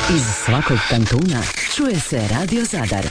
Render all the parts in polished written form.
Iz svakog kantuna čuje se Radio Zadar.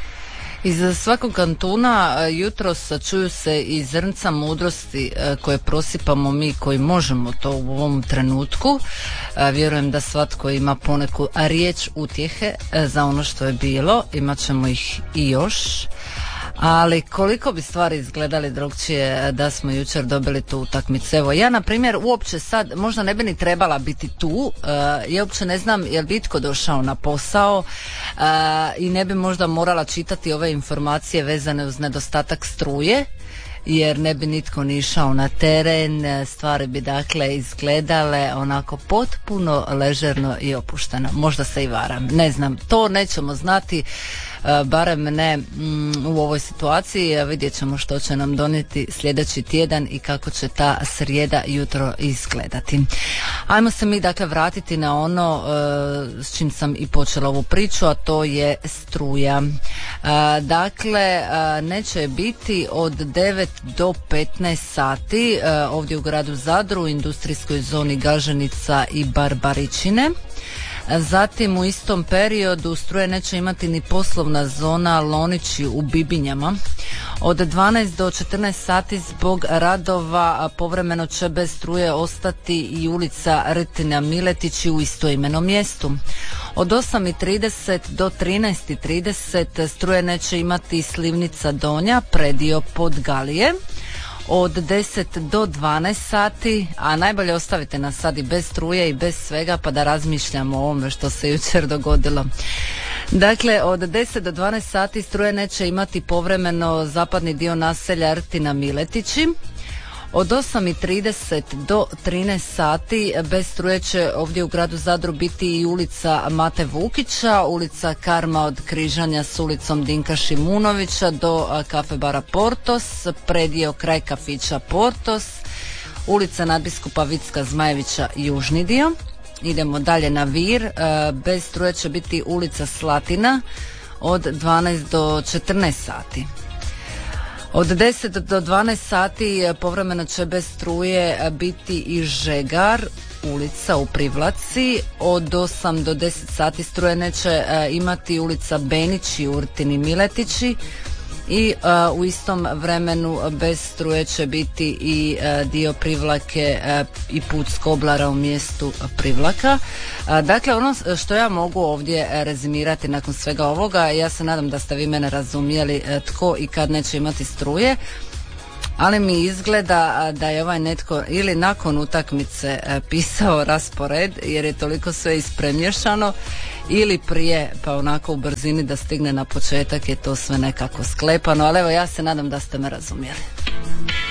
Iz svakog kantuna jutros čuju se i zrnca mudrosti koje prosipamo mi koji možemo to u ovom trenutku. Vjerujem da svatko ima poneku riječ utjehe za ono što je bilo. Imat ćemo ih i još. Ali koliko bi stvari izgledali drugčije da smo jučer dobili tu utakmicu. Evo, ja na primjer uopće sad možda ne bi ni trebala biti tu, ja uopće ne znam jel bi itko došao na posao i ne bi možda morala čitati ove informacije vezane uz nedostatak struje, jer ne bi nitko ni išao na teren, stvari bi dakle izgledale onako potpuno ležerno i opušteno. Možda se i varam, ne znam, to nećemo znati, barem ne u ovoj situaciji. Vidjet ćemo što će nam donijeti sljedeći tjedan i kako će ta srijeda jutro izgledati. Ajmo se mi dakle vratiti na ono s čim sam i počela ovu priču, a to je struja. Dakle, neće biti od 9 do 15 sati ovdje u gradu Zadru, u industrijskoj zoni Gaženica i Barbaričine. Zatim u istom periodu struje neće imati ni poslovna zona Lonići u Bibinjama. Od 12 do 14 sati zbog radova povremeno će bez struje ostati i ulica Rtina Miletići u istoimenom mjestu. Od 8:30 do 13:30 struje neće imati Slivnica Donja, predio Podgalije. Od 10 do 12 sati, a najbolje ostavite nas sad i bez struje i bez svega pa da razmišljamo o ovome što se jučer dogodilo. Dakle, od 10 do 12 sati struje neće imati povremeno zapadni dio naselja Rtina Miletići. Od 8:30 do 13 sati bez struje će ovdje u gradu Zadru biti i ulica Mate Vukića, ulica Karma od križanja s ulicom Dinka Šimunovića do kafe bara Portos, predio kraj kafića Portos, ulica nadbiskupa Vicka Zmajevića južni dio. Idemo dalje na Vir, bez struje će biti ulica Slatina od 12 do 14 sati. Od 10 do 12 sati povremeno će bez struje biti i Žegar, ulica u Privlaci. Od 8 do 10 sati struje neće imati ulica Benić i Urtini Miletići. I u istom vremenu bez struje će biti i dio Privlake i put Skoblara u mjestu Privlaka. Dakle, ono što ja mogu ovdje rezimirati nakon svega ovoga, ja se nadam da ste vi mene razumjeli tko i kad neće imati struje, ali mi izgleda da je ovaj netko ili nakon utakmice pisao raspored jer je toliko sve ispremješano, ili prije pa onako u brzini da stigne na početak je to sve nekako sklepano, ali evo ja se nadam da ste me razumjeli.